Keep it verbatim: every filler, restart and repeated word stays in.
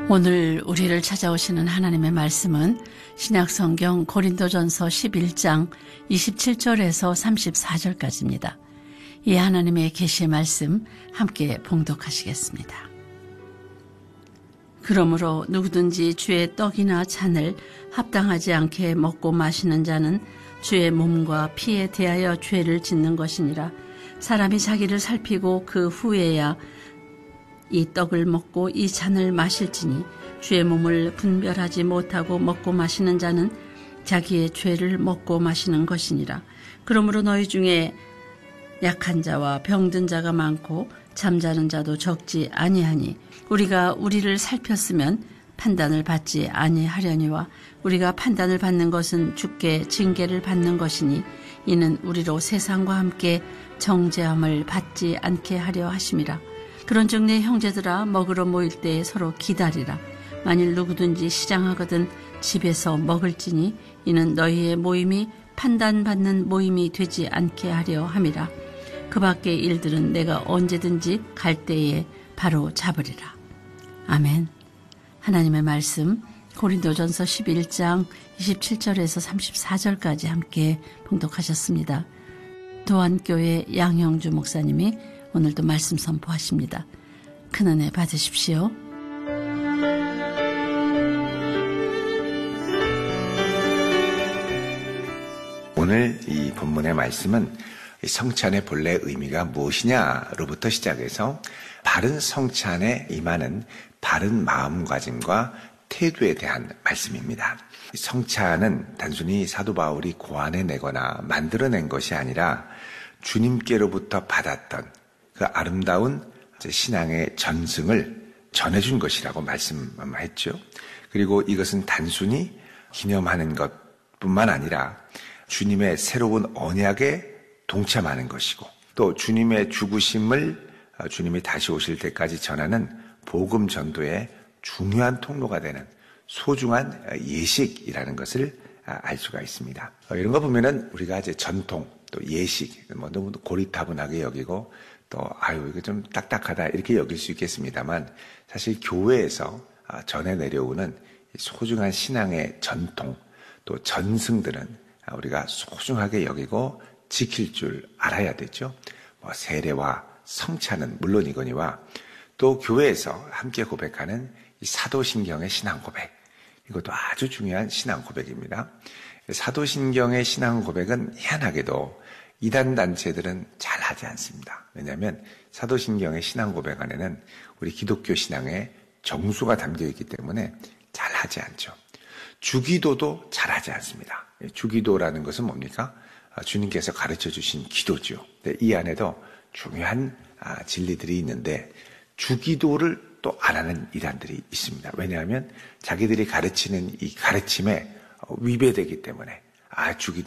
오늘 우리를 찾아오시는 하나님의 말씀은 신약성경 고린도전서 십일 장 이십칠 절에서 삼십사 절까지입니다. 이 하나님의 계시의 말씀 함께 봉독하시겠습니다. 그러므로 누구든지 주의 떡이나 잔을 합당하지 않게 먹고 마시는 자는 주의 몸과 피에 대하여 죄를 짓는 것이니라. 사람이 자기를 살피고 그 후에야 이 떡을 먹고 이 잔을 마실지니 주의 몸을 분별하지 못하고 먹고 마시는 자는 자기의 죄를 먹고 마시는 것이니라. 그러므로 너희 중에 약한 자와 병든 자가 많고 잠자는 자도 적지 아니하니 우리가 우리를 살폈으면 판단을 받지 아니하려니와 우리가 판단을 받는 것은 주께 징계를 받는 것이니 이는 우리로 세상과 함께 정죄함을 받지 않게 하려 하심이라. 그런즉 내 형제들아 먹으러 모일 때에 서로 기다리라. 만일 누구든지 시장하거든 집에서 먹을지니 이는 너희의 모임이 판단받는 모임이 되지 않게 하려 함이라. 그 밖의 일들은 내가 언제든지 갈 때에 바로 잡으리라. 아멘. 하나님의 말씀 고린도전서 십일 장 이십칠 절에서 삼십사 절까지 함께 봉독하셨습니다. 도안교회 양형주 목사님이 오늘도 말씀 선포하십니다. 큰 은혜 받으십시오. 오늘 이 본문의 말씀은 성찬의 본래 의미가 무엇이냐로부터 시작해서 바른 성찬에 임하는 바른 마음가짐과 태도에 대한 말씀입니다. 성찬은 단순히 사도 바울이 고안해내거나 만들어낸 것이 아니라 주님께로부터 받았던 그 아름다운 신앙의 전승을 전해준 것이라고 말씀했죠. 그리고 이것은 단순히 기념하는 것뿐만 아니라 주님의 새로운 언약에 동참하는 것이고 또 주님의 죽으심을 주님이 다시 오실 때까지 전하는 복음 전도의 중요한 통로가 되는 소중한 예식이라는 것을 알 수가 있습니다. 이런 거 보면은 우리가 이제 전통 또 예식 뭐 너무 고리타분하게 여기고 또 아유 이거 좀 딱딱하다 이렇게 여길 수 있겠습니다만 사실 교회에서 전해 내려오는 소중한 신앙의 전통 또 전승들은 우리가 소중하게 여기고 지킬 줄 알아야 되죠. 뭐 세례와 성찬은 물론이거니와 또 교회에서 함께 고백하는 이 사도신경의 신앙 고백, 이것도 아주 중요한 신앙 고백입니다. 사도신경의 신앙 고백은 희한하게도 이단 단체들은 잘 하지 않습니다. 왜냐하면 사도신경의 신앙 고백 안에는 우리 기독교 신앙의 정수가 담겨 있기 때문에 잘 하지 않죠. 주기도도 잘 하지 않습니다. 주기도라는 것은 뭡니까? 주님께서 가르쳐 주신 기도죠. 이 안에도 중요한 진리들이 있는데 주기도를 또 안 하는 이단들이 있습니다. 왜냐하면 자기들이 가르치는 이 가르침에 위배되기 때문에 아 주기도